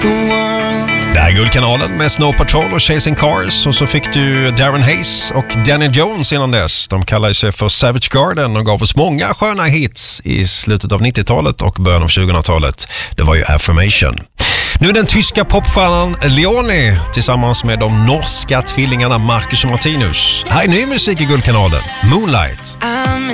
Det här är Guldkanalen med Snow Patrol och Chasing Cars. Och så fick du Darren Hayes och Danny Jones innan dess. De kallar sig för Savage Garden och gav oss många sköna hits i slutet av 90-talet och början av 2000-talet. Det var ju Affirmation. Nu är den tyska popstjärnan Leone tillsammans med de norska tvillingarna Marcus och Martinus. Här är ny musik i Guldkanalen, Moonlight.